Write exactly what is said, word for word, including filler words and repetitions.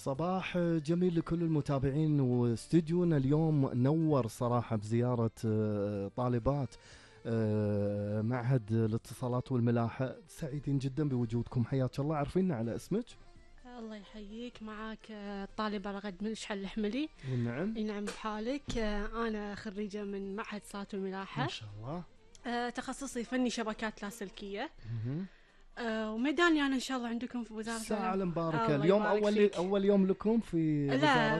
صباح جميل لكل المتابعين، واستديونا اليوم نور صراحة بزيارة طالبات معهد الاتصالات والملاحة. سعيدين جدا بوجودكم، حياك الله. عرفينا على اسمك. الله يحييك، معاك طالبة رغد من شحل الحملي. نعم. نعم بحالك. أنا خريجة من معهد الاتصالات والملاحة ما شاء الله. تخصصي فني شبكات لاسلكية. آه وميداني أنا إن شاء الله عندكم في وزارة الساعة المباركة اليوم أول فيك. أول يوم لكم في لا وزارة